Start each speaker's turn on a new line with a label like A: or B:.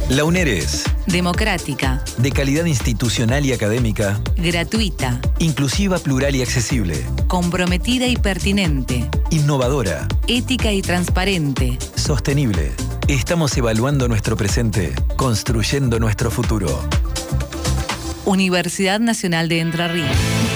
A: La UNER es
B: democrática,
A: de calidad institucional y académica,
B: gratuita,
A: inclusiva, plural y accesible,
B: comprometida y pertinente,
A: innovadora,
B: ética y transparente,
A: sostenible. Estamos evaluando nuestro presente, construyendo nuestro futuro.
B: Universidad Nacional de Entre Ríos.